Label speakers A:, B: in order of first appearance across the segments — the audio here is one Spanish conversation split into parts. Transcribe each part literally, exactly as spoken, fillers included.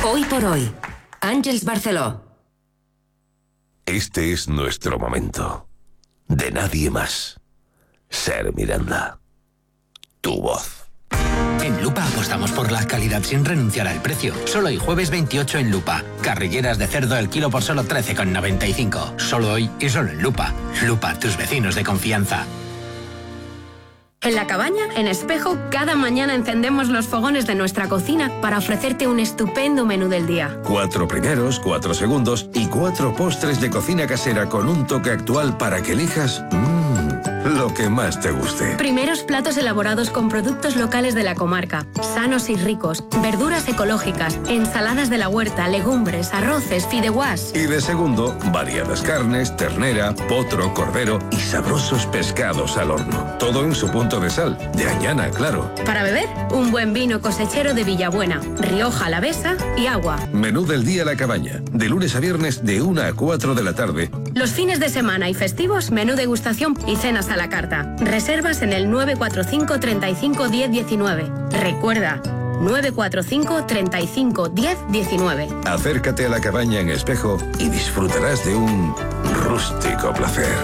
A: Hoy por hoy, Àngels Barceló.
B: Este es nuestro momento. De nadie más. Ser Miranda. Tu voz.
C: En Lupa apostamos por la calidad sin renunciar al precio. Solo hoy jueves veintiocho en Lupa. Carrilleras de cerdo el kilo por solo trece con noventa y cinco. Solo hoy y solo en Lupa. Lupa, tus vecinos de confianza.
D: En La Cabaña, en Espejo, cada mañana encendemos los fogones de nuestra cocina para ofrecerte un estupendo menú del día.
E: Cuatro primeros, cuatro segundos y cuatro postres de cocina casera con un toque actual para que elijas mmm, lo que más te guste.
D: Primeros platos elaborados con productos locales de la comarca, sanos y ricos, verduras ecológicas, ensaladas de la huerta, legumbres, arroces, fideuás.
E: Y de segundo, variadas carnes, ternera, potro, cordero y sabrosos pescados al horno. Todo en su punto de sal, de Añana, claro.
D: Para beber, un buen vino cosechero de Villabuena, Rioja Alavesa y agua.
E: Menú del día La Cabaña, de lunes a viernes de una a cuatro de la tarde.
D: Los fines de semana y festivos, menú degustación y cenas a la carta. Reservas en el nueve cuatro cinco, treinta y cinco, diez, diecinueve. Recuerda, nueve cuatro cinco, treinta y cinco, diez, diecinueve.
E: Acércate a La Cabaña en Espejo y disfrutarás de un rústico placer.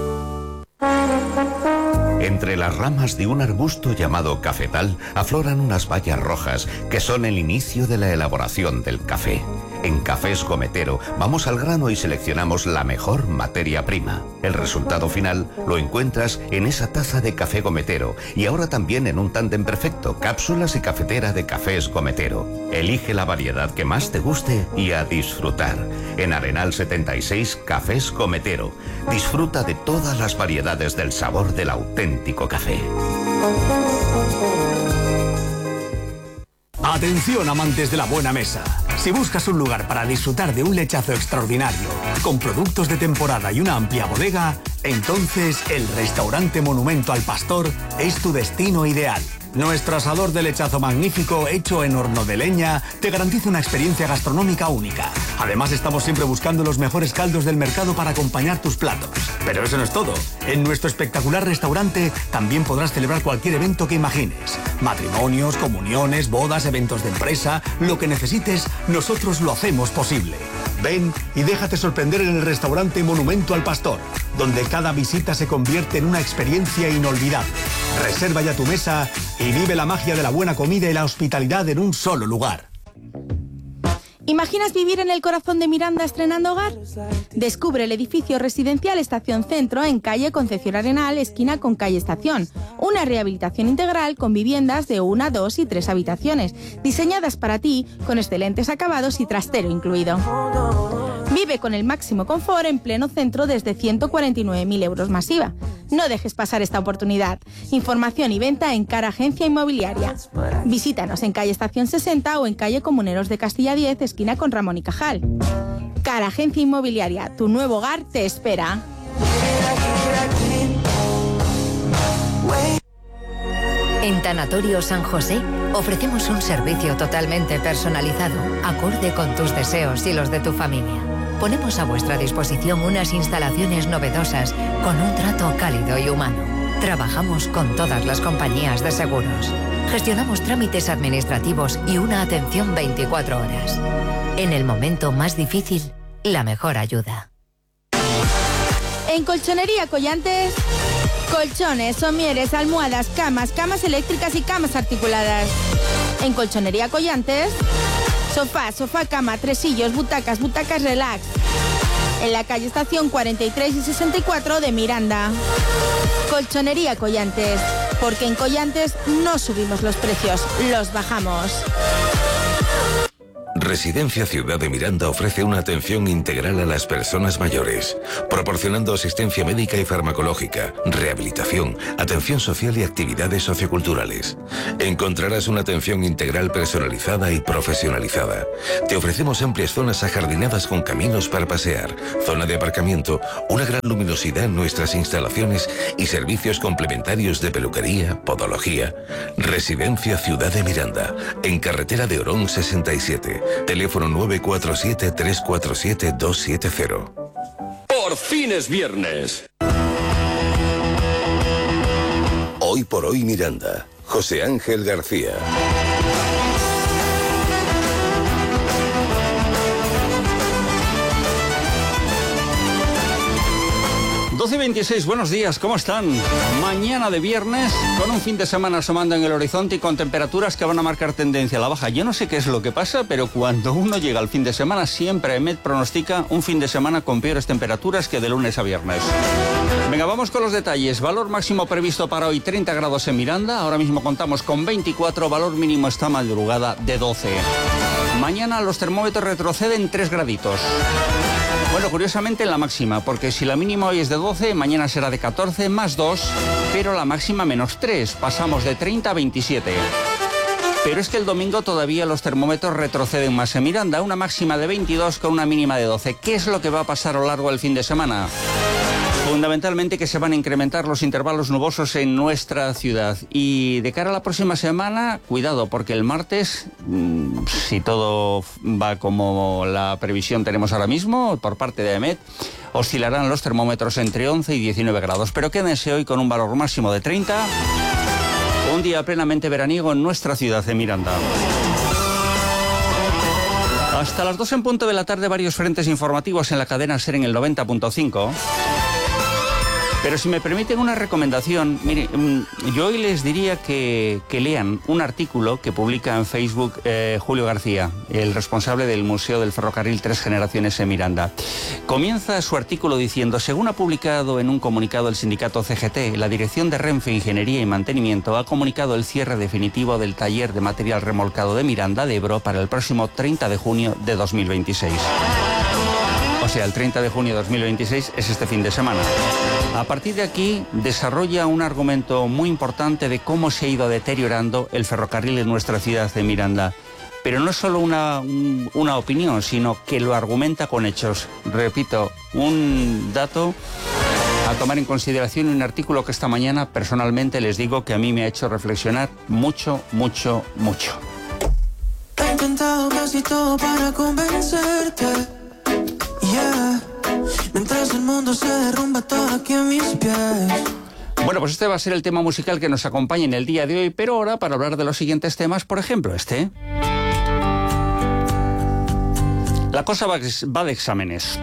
F: Entre las ramas de un arbusto llamado cafetal afloran unas bayas rojas que son el inicio de la elaboración del café. En Cafés Gometero vamos al grano y seleccionamos la mejor materia prima. El resultado final lo encuentras en esa taza de café Gometero y ahora también en un tándem perfecto, cápsulas y cafetera de Cafés Gometero. Elige la variedad que más te guste y a disfrutar. En Arenal setenta y seis, Cafés Gometero. Disfruta de todas las variedades del sabor del auténtico café.
G: Atención, amantes de la buena mesa. Si buscas un lugar para disfrutar de un lechazo extraordinario, con productos de temporada y una amplia bodega, entonces el Restaurante Monumento al Pastor es tu destino ideal. Nuestro asador de lechazo magnífico, hecho en horno de leña, te garantiza una experiencia gastronómica única. Además, estamos siempre buscando los mejores caldos del mercado para acompañar tus platos. Pero eso no es todo. En nuestro espectacular restaurante también podrás celebrar cualquier evento que imagines. Matrimonios, comuniones, bodas, eventos de empresa, lo que necesites, nosotros lo hacemos posible. Ven y déjate sorprender en el Restaurante Monumento al Pastor, donde cada visita se convierte en una experiencia inolvidable. Reserva ya tu mesa y vive la magia de la buena comida y la hospitalidad en un solo lugar.
H: ¿Imaginas vivir en el corazón de Miranda estrenando hogar? Descubre el edificio residencial Estación Centro en calle Concepción Arenal, esquina con calle Estación. Una rehabilitación integral con viviendas de una, dos y tres habitaciones, diseñadas para ti con excelentes acabados y trastero incluido. Vive con el máximo confort en pleno centro desde ciento cuarenta y nueve mil euros masiva. No dejes pasar esta oportunidad. Información y venta en Cara Agencia Inmobiliaria. Visítanos en calle Estación sesenta o en calle Comuneros de Castilla diez, esquina con Ramón y Cajal. Cara Agencia Inmobiliaria, tu nuevo hogar te espera.
A: En Tanatorio San José ofrecemos un servicio totalmente personalizado, acorde con tus deseos y los de tu familia. Ponemos a vuestra disposición unas instalaciones novedosas con un trato cálido y humano. Trabajamos con todas las compañías de seguros. Gestionamos trámites administrativos y una atención veinticuatro horas. En el momento más difícil, la mejor ayuda.
H: En Colchonería Collantes, colchones, somieres, almohadas, camas, camas eléctricas y camas articuladas. En Colchonería Collantes, sofá, sofá cama, tresillos, butacas, butacas relax. En la calle Estación cuarenta y tres y sesenta y cuatro de Miranda. Colchonería Collantes, porque en Collantes no subimos los precios, los bajamos.
E: Residencia Ciudad de Miranda ofrece una atención integral a las personas mayores, proporcionando asistencia médica y farmacológica, rehabilitación, atención social y actividades socioculturales. Encontrarás una atención integral personalizada y profesionalizada. Te ofrecemos amplias zonas ajardinadas con caminos para pasear, zona de aparcamiento, una gran luminosidad en nuestras instalaciones y servicios complementarios de peluquería, podología. Residencia Ciudad de Miranda, en carretera de Orón sesenta y siete. Teléfono nueve cuatro siete, tres cuatro siete, dos siete cero.
I: Por fin es viernes.
B: Hoy por hoy Miranda. José Ángel García.
J: veintiséis, buenos días, ¿cómo están? Mañana de viernes, con un fin de semana asomando en el horizonte y con temperaturas que van a marcar tendencia a la baja. Yo no sé qué es lo que pasa, pero cuando uno llega al fin de semana, siempre EMET pronostica un fin de semana con peores temperaturas que de lunes a viernes. Venga, vamos con los detalles. Valor máximo previsto para hoy, treinta grados en Miranda. Ahora mismo contamos con veinticuatro, valor mínimo esta madrugada de doce. Mañana los termómetros retroceden tres graditos. Bueno, curiosamente en la máxima, porque si la mínima hoy es de doce, mañana será de catorce, más dos, pero la máxima menos tres. Pasamos de treinta a veintisiete. Pero es que el domingo todavía los termómetros retroceden más en Miranda, una máxima de veintidós con una mínima de doce. ¿Qué es lo que va a pasar a lo largo del fin de semana? Fundamentalmente que se van a incrementar los intervalos nubosos en nuestra ciudad. Y de cara a la próxima semana, cuidado, porque el martes, si todo va como la previsión tenemos ahora mismo, por parte de EMET, oscilarán los termómetros entre once y diecinueve grados. Pero quédense hoy con un valor máximo de treinta, un día plenamente veraniego en nuestra ciudad de Miranda. Hasta las dos en punto de la tarde, varios frentes informativos en la cadena SER en el noventa punto cinco. Pero si me permiten una recomendación, mire, yo hoy les diría que, que lean un artículo que publica en Facebook eh, Julio García, el responsable del Museo del Ferrocarril Tres Generaciones en Miranda. Comienza su artículo diciendo: según ha publicado en un comunicado el sindicato C G T, la dirección de Renfe Ingeniería y Mantenimiento ha comunicado el cierre definitivo del taller de material remolcado de Miranda de Ebro para el próximo treinta de junio de dos mil veintiséis. O sea, el treinta de junio de dos mil veintiséis es este fin de semana. A partir de aquí, desarrolla un argumento muy importante de cómo se ha ido deteriorando el ferrocarril en nuestra ciudad de Miranda. Pero no es solo una, un, una opinión, sino que lo argumenta con hechos. Repito, un dato a tomar en consideración, un artículo que esta mañana personalmente les digo que a mí me ha hecho reflexionar mucho, mucho, mucho.
K: He intentado casi todo para convencerte. Yeah. Mientras el mundo se derrumba todo aquí a mis pies.
J: Bueno, pues este va a ser el tema musical que nos acompaña en el día de hoy, pero ahora para hablar de los siguientes temas, por ejemplo, este. La cosa va, va de exámenes.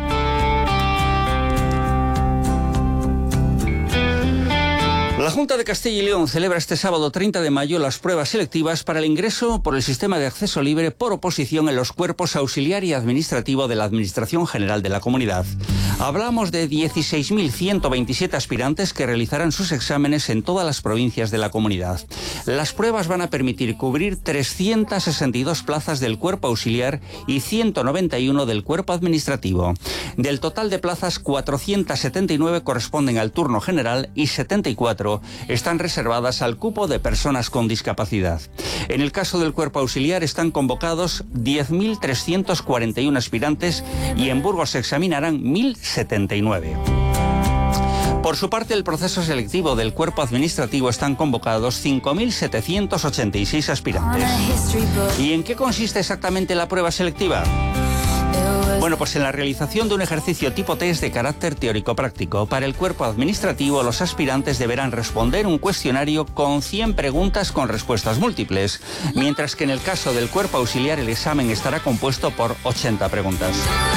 J: La Junta de Castilla y León celebra este sábado treinta de mayo las pruebas selectivas para el ingreso por el sistema de acceso libre por oposición en los cuerpos auxiliar y administrativo de la Administración General de la Comunidad. Hablamos de dieciséis mil ciento veintisiete aspirantes que realizarán sus exámenes en todas las provincias de la comunidad. Las pruebas van a permitir cubrir trescientas sesenta y dos plazas del cuerpo auxiliar y ciento noventa y uno del cuerpo administrativo. Del total de plazas, cuatrocientas setenta y nueve corresponden al turno general y setenta y cuatro están reservadas al cupo de personas con discapacidad. En el caso del cuerpo auxiliar están convocados diez mil trescientos cuarenta y uno aspirantes y en Burgos se examinarán mil setenta y nueve. Por su parte, el proceso selectivo del cuerpo administrativo están convocados cinco mil setecientos ochenta y seis aspirantes. ¿Y en qué consiste exactamente la prueba selectiva? Bueno, pues en la realización de un ejercicio tipo test de carácter teórico-práctico. Para el cuerpo administrativo, los aspirantes deberán responder un cuestionario con cien preguntas con respuestas múltiples, mientras que en el caso del cuerpo auxiliar el examen estará compuesto por ochenta preguntas.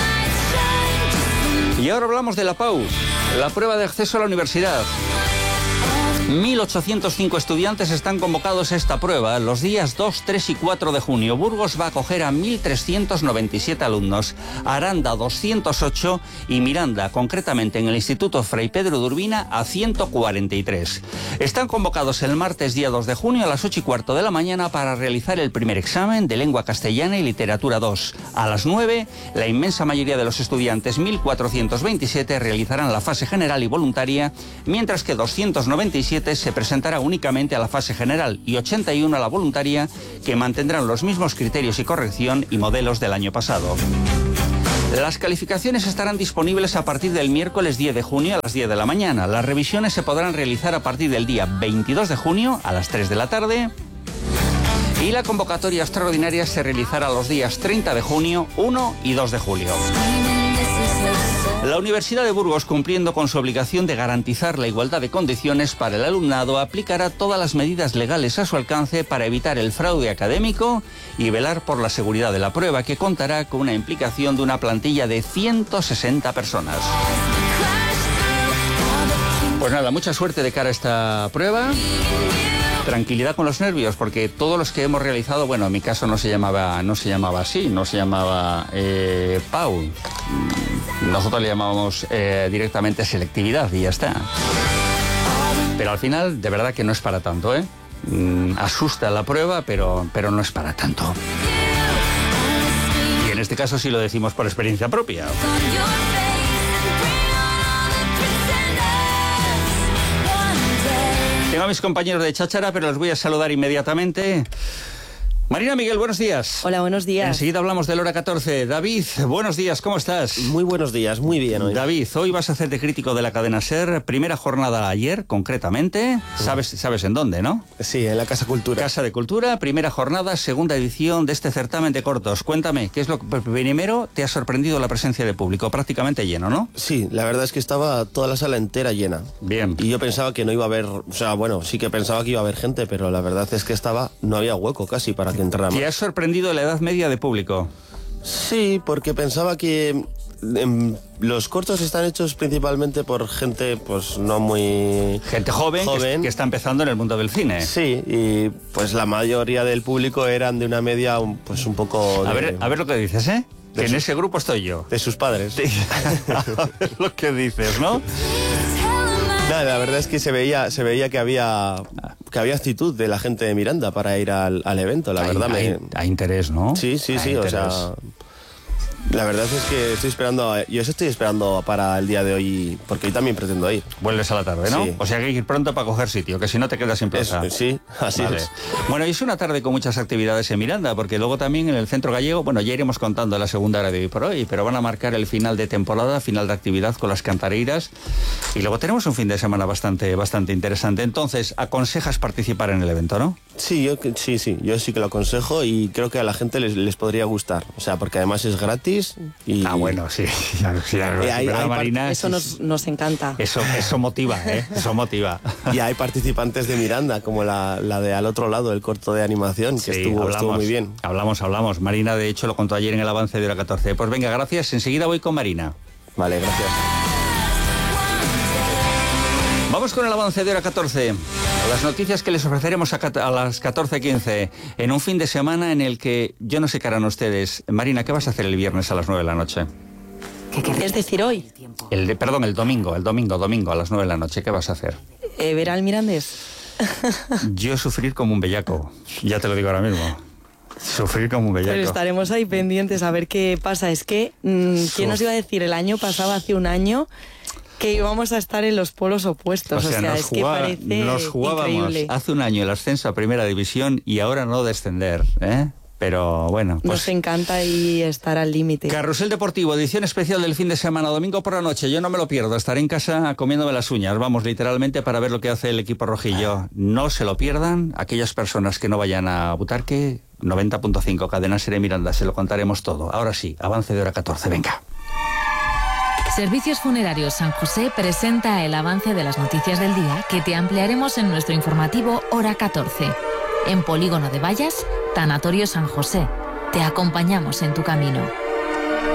J: Y ahora hablamos de la P A U, la prueba de acceso a la universidad. mil ochocientos cinco estudiantes están convocados a esta prueba los días dos, tres y cuatro de junio. Burgos va a acoger a mil trescientos noventa y siete alumnos, Aranda doscientos ocho y Miranda, concretamente en el Instituto Fray Pedro de Urbina, a ciento cuarenta y tres. Están convocados el martes día dos de junio a las ocho y cuarto de la mañana para realizar el primer examen de lengua castellana y literatura dos. A las nueve, la inmensa mayoría de los estudiantes, mil cuatrocientos veintisiete, realizarán la fase general y voluntaria, mientras que doscientos noventa y siete se presentará únicamente a la fase general y ochenta y uno a la voluntaria, que mantendrán los mismos criterios y corrección y modelos del año pasado. Las calificaciones estarán disponibles a partir del miércoles diez de junio a las diez de la mañana. Las revisiones se podrán realizar a partir del día veintidós de junio a las tres de la tarde. Y la convocatoria extraordinaria se realizará los días treinta de junio, uno y dos de julio. La Universidad de Burgos, cumpliendo con su obligación de garantizar la igualdad de condiciones para el alumnado, aplicará todas las medidas legales a su alcance para evitar el fraude académico y velar por la seguridad de la prueba, que contará con una implicación de una plantilla de ciento sesenta personas. Pues nada, mucha suerte de cara a esta prueba. Tranquilidad con los nervios, porque todos los que hemos realizado, bueno, en mi caso no se llamaba, no se llamaba así, no se llamaba eh, Paul. Nosotros le llamábamos eh, directamente selectividad y ya está. Pero al final, de verdad que no es para tanto, ¿eh? Mm, asusta la prueba, pero, pero no es para tanto. Y en este caso sí lo decimos por experiencia propia. Tengo a mis compañeros de cháchara, pero los voy a saludar inmediatamente. Marina, Miguel, buenos días.
L: Hola, buenos días.
J: Enseguida hablamos del hora catorce. David, buenos días, ¿cómo estás?
M: Muy buenos días, muy bien hoy.
J: David, hoy vas a hacerte crítico de la cadena SER. Primera jornada ayer, concretamente. ¿Sabes, sabes en dónde, no?
M: Sí, en la Casa Cultura.
J: Casa de Cultura, primera jornada, segunda edición de este certamen de cortos. Cuéntame, ¿qué es lo que primero te ha sorprendido la presencia de público? Prácticamente lleno, ¿no?
M: Sí, la verdad es que estaba toda la sala entera llena.
J: Bien.
M: Y yo pensaba que no iba a haber, o sea, bueno, sí que pensaba que iba a haber gente, pero la verdad es que estaba, no había hueco casi para que entrara más.
J: ¿Te ha sorprendido la edad media de público?
M: Sí, porque pensaba que em, los cortos están hechos principalmente por gente, pues no muy...
J: Gente joven,
M: joven.
J: Que, que está empezando en el mundo del cine.
M: Sí, y pues la mayoría del público eran de una media, un- pues un poco... De,
J: A ver, a ver lo que dices, ¿eh? Que en
M: sus-
J: ese grupo estoy yo.
M: de sus padres.
J: Sí. A ver lo que dices, ¿no?
M: No, la verdad es que se veía, se veía que había que había actitud de la gente de Miranda para ir al, al evento, la
J: Hay-
M: verdad.
J: hay,
M: me...
J: hay interés, ¿no?
M: Sí, sí,
J: Hay
M: sí, o
J: interés.
M: sea... La verdad es que estoy esperando, a- yo eso estoy esperando para el día de hoy, porque hoy también pretendo ir.
J: Vuelves a la tarde, ¿no?
M: Sí.
J: O sea que hay que ir pronto para coger sitio, que si no te quedas sin plaza.
M: Es- sí, así
J: Vale.
M: es.
J: Bueno, y es una tarde con muchas actividades en Miranda, porque luego también en el Centro Gallego, bueno, ya iremos contando la segunda hora de hoy por hoy, pero van a marcar el final de temporada, final de actividad con las cantareiras, y luego tenemos un fin de semana bastante, bastante interesante. Entonces, aconsejas participar en el evento, ¿no?
M: Sí, yo, que- sí, sí, yo sí que lo aconsejo y creo que a la gente les, les podría gustar. O sea, porque además es gratis y...
J: Ah, bueno, sí. Ya, ya,
M: Eh, hay-
J: ¿verdad,
M: hay par-
J: Marina?
L: Eso nos, nos encanta.
J: Eso, eso motiva, ¿eh? Eso motiva.
M: Y hay participantes de Miranda, como la, la de Al Otro Lado, el corto de animación, que
J: Sí,
M: estuvo,
J: hablamos,
M: estuvo muy bien.
J: Hablamos, hablamos. Marina, de hecho, lo contó ayer en el avance de hora catorce. Pues venga, gracias. Enseguida voy con Marina.
M: Vale, gracias.
J: Vamos con el avance de hora catorce. Las noticias que les ofreceremos a, cat- a las catorce quince en un fin de semana en el que yo no sé qué harán ustedes. Marina, ¿qué vas a hacer el viernes a las nueve de la noche?
L: Es decir, hoy,
J: El de, perdón, el domingo, el domingo, domingo a las nueve de la noche. ¿Qué vas a hacer?
L: eh, ver al Mirandés.
J: Yo sufrir como un bellaco. Ya te lo digo ahora mismo. Sufrir como un
L: Pero
J: bellaco.
L: estaremos ahí pendientes a ver qué pasa. Es que, mm, ¿quién nos iba a decir el año pasado, hace un año, que íbamos a estar en los polos opuestos?
J: O sea, nos,
L: es que
J: jugaba-
L: parece
J: nos jugábamos
L: increíble.
J: hace un año el ascenso a Primera División y ahora no descender, ¿eh? Pero bueno,
L: Nos
J: pues...
L: encanta y estar al límite.
J: Carrusel Deportivo, edición especial del fin de semana, domingo por la noche. Yo no me lo pierdo, estaré en casa comiéndome las uñas, vamos, literalmente para ver lo que hace el equipo rojillo. No se lo pierdan, aquellas personas que no vayan a Butarque, noventa punto cinco, Cadena SER Miranda, se lo contaremos todo. Ahora sí, avance de hora catorce, venga.
N: Servicios Funerarios San José presenta el avance de las noticias del día que te ampliaremos en nuestro informativo Hora catorce. En Polígono de Vallas, Tanatorio San José. Te acompañamos en tu camino.